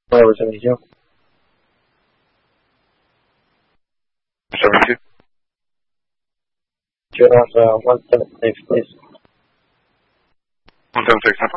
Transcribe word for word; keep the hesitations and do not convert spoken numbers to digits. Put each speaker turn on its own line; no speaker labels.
Over seventy-two.
seventy-two.
Get off uh, one seven six, please.
one seven six,